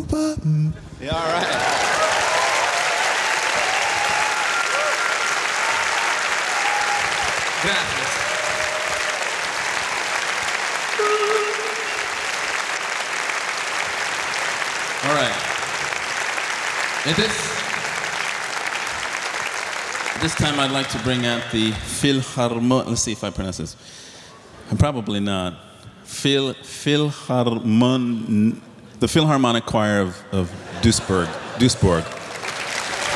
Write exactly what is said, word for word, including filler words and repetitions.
Yeah, all right. Gracias. All right. At this, this time I'd like to bring out the Philharmonic. Let's see if I pronounce this. I'm probably not. Phil Philharmon, the Philharmonic Choir of, of Duisburg. Duisburg.